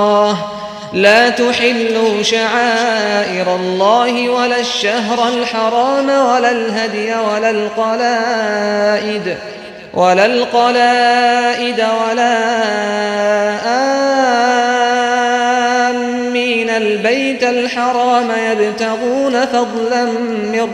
لا تحلوا شعائر الله ولا الشهر الحرام ولا الهدي ولا القلائد ولا آمين البيت الحرام يبتغون فضلا من